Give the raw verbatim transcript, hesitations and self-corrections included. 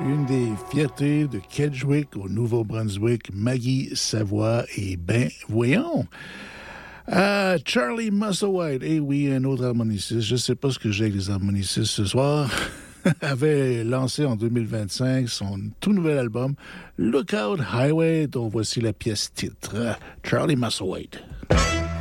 Une des fiertés de Kedgwick au Nouveau-Brunswick, Maggie Savoie. Et ben, voyons. Ah, Charlie Musselwhite. Eh oui, un autre harmoniciste. Je ne sais pas ce que j'ai avec les harmonicistes ce soir. Avait lancé en deux mille vingt-cinq son tout nouvel album, Lookout Highway, dont voici la pièce titre. Charlie Musselwhite.